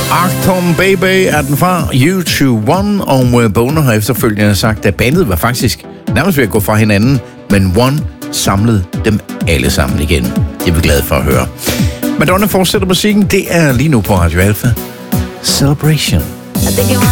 Achtung Baby er den fra U2 og Bono har efterfølgende sagt, at bandet var faktisk nærmest ved at gå fra hinanden, men One samlede dem alle sammen igen. Det er vi glade for at høre. Madonna fortsætter musikken. Det er lige nu på Radio Alpha. Celebration.